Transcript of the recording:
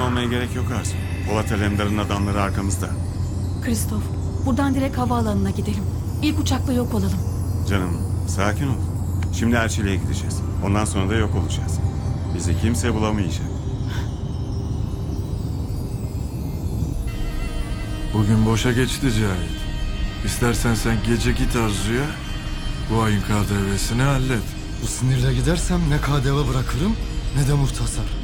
olmaya gerek yok Arzu. Polat Alemdar'ın adamları arkamızda. Kristof, buradan direkt havaalanına gidelim. İlk uçakla yok olalım. Canım sakin ol. Şimdi Erçile'ye gideceğiz. Ondan sonra da yok olacağız. Bizi kimse bulamayacak. Bugün boşa geçti Cahit. İstersen sen gece git Arzu'ya, bu ayın KDV'sini hallet. Bu sinirle gidersem ne KDV bırakırım ne de muhtasar.